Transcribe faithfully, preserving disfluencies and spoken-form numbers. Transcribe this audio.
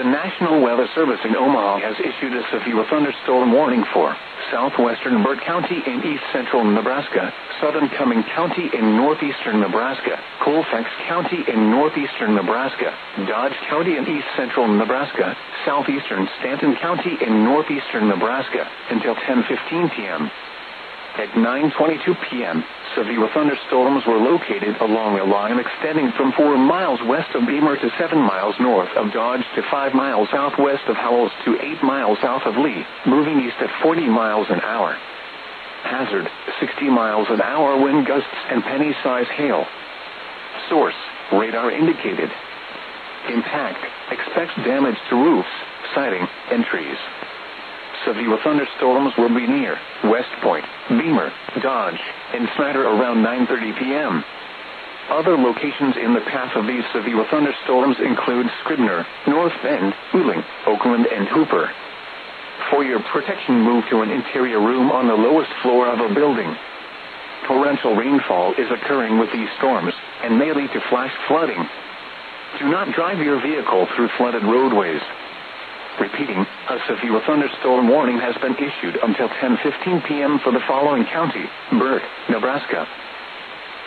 The National Weather Service in Omaha has issued a severe thunderstorm warning for southwestern Burt County in east-central Nebraska, southern Cumming County in northeastern Nebraska, Colfax County in northeastern Nebraska, Dodge County in east-central Nebraska, southeastern Stanton County in northeastern Nebraska, until ten fifteen p m At nine twenty-two p m, severe thunderstorms were located along a line extending from four miles west of Beamer to seven miles north of Dodge to five miles southwest of Howells to eight miles south of Lee, moving east at forty miles an hour. Hazard, sixty miles an hour wind gusts and penny-size hail. Source, radar indicated. Impact, expects damage to roofs, siding, and trees. Severe thunderstorms will be near West Point, Beamer, Dodge, and Snyder around nine thirty p m Other locations in the path of these severe thunderstorms include Scribner, North Bend, Wheeling, Oakland, and Hooper. For your protection, move to an interior room on the lowest floor of a building. Torrential rainfall is occurring with these storms and may lead to flash flooding. Do not drive your vehicle through flooded roadways. Repeating, a severe thunderstorm warning has been issued until ten fifteen p m for the following county: Burt, Nebraska,